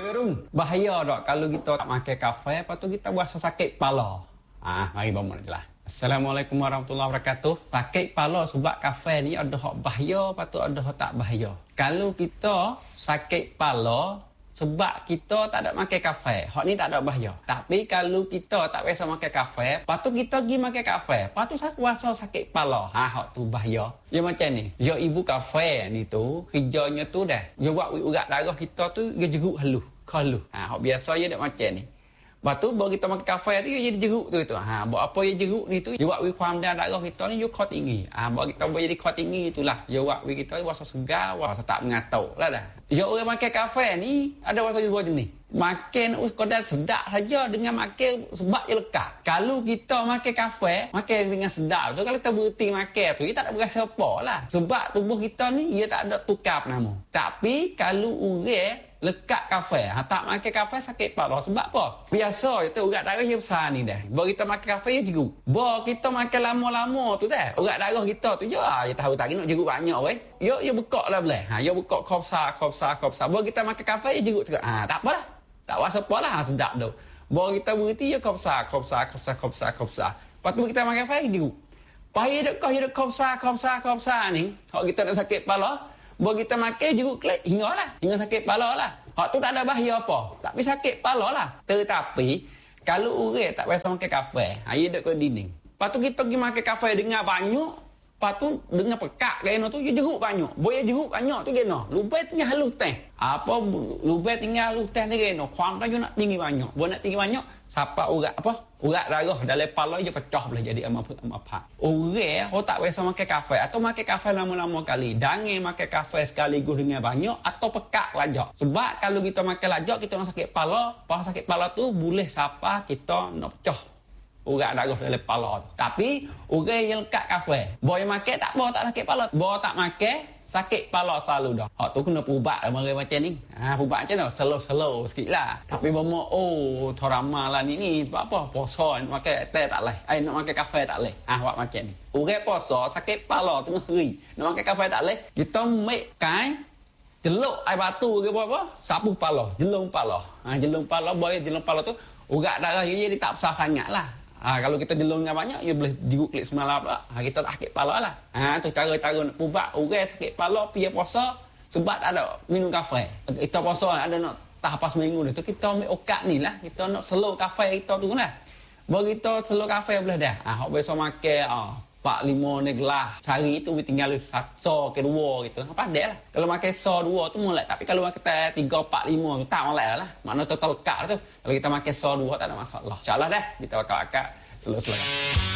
Berung, bahaya tak kalau kita tak makan kafe, lepas tu kita berasa sakit kepala. Mari bangun je lah. Assalamualaikum warahmatullahi wabarakatuh. Sakit kepala sebab kafe ni ada hak bahaya, lepas tu ada hak tak bahaya. Kalau kita sakit kepala sebab kita tak ada makan kafe, hak ni tak ada bahaya. Tapi kalau kita tak biasa makan kafe, lepas tu kita pergi makan kafe, lepas tu rasa sakit kepala. Hak tu bahaya. Dia macam ni. Dia ibu kafe ni tu, kerjanya tu dah. Dia buat urat darah kita tu, dia jeruk halus. Kalau. Hak biasa je dak macam ni. Lepas tu, baru kita makan kafe tu, dia jadi jeruk tu. Buat apa dia jeruk ni tu, dia buat kuam dan darah kita ni, dia kau tinggi. Baru kita boleh jadi kau tinggi itulah. Dia buat kita, dia rasa segar, rasa tak mengatuk lah dah. Dia orang makan kafe ni, ada rasa dua jenis. Makan sekadar sedap saja dengan makan sebab dia lekat. Kalau kita makan kafe, makan dengan sedap tu, kalau kita berhenti makan tu, dia tak ada berasa apa lah. Sebab tubuh kita ni, dia tak ada tukar nama. Tapi, kalau orang lekat kafe, tak makan kafe sakit kepala. Sebab apa? Biasa itu urat darah dia besar ni dah. Baru kita makan kafe, dia jeruk. Baru kita makan lama-lama tu dah. Urat darah kita tu, dia tahu tak nak jeruk banyak weh. Dia bekak lah boleh. Dia bekak kau besar. Baru kita makan kafe, dia jeruk juga. Tak apa lah. Tak rasa apa lah, sedap tu. Baru kita berhenti, dia kau besar. Lepas tu kita makan kafe, dia jeruk. Pahit kau besar ni. Kalau kita nak sakit kepala, baru kita makan jeruk klik hingga sakit kepala lah. Hak tu tak ada bahaya apa. Tapi sakit kepala lah. Tetapi kalau orang tak biasa makan kafe, dia duduk ke dinding. Lepas tu kita pergi makan kafe dengan banyak, lepas tu dengan pekak kena tu dia jeruk banyak. Boleh jeruk banyak tu kena. Lupai tinggal halus teh. Lupai tinggal halus teh ni kena. Kuam tu nak tinggi banyak. Boleh nak tinggi banyak, siapa urat darah dalam kepala dia pecah boleh jadi apa. Orang tak biasa makan kafe atau makan kafe lama-lama kali. Jangan makan kafe sekaligus dengan banyak atau pekak lajak. Sebab kalau kita makan lajak, kita nak sakit kepala. Pas sakit kepala tu boleh siapa kita nak pecah urat darah dalam kepala tu. Tapi orang yang lekat kafe, boleh makan tak apa, tak sakit kepala. Boleh tak makan, sakit kepala selalu dah. Hak tu kena pubat macam ni. Pubat macam tu, slow sikit lah. Tapi bomo thorama lah ni sebab apa? Puasa nak makan teh tak leh. Nak makan kafe tak leh. Buat macam ni. Orang puasa sakit kepala tengah hari. Nak makan kafe tak leh. Kita make jeluk air batu ke apa? Sapu kepala, jelung kepala. Jelung kepala, boleh jelung kepala tu urat darah dia tak besar sangat lah. Kalau kita jelung dengan banyak, dia boleh jeruk klik semalam pula. Kita tak sakit kepala lah. Tu cara-cara nak pubat. Orang sakit kepala, pergi puasa sebab tak ada minum kafe. Kita puasa ada nak tahap seminggu ni. Tu kita ambil okat ni lah. Kita nak slow kafe kita tu lah. Baru kita slow kafe boleh dah. Hak biasa makan 4-5 ni gelas. Sehari tu tinggal 1 ke 2 gitu. Apa ada lah. Kalau makan 2 tu molek. Tapi kalau makan 3, 4, 5 tu tak molek lah. Maknanya total lekat tu. Kalau kita makan 2 tak ada masalah. InsyaAllah dah. Kita bakal akak slow-slow.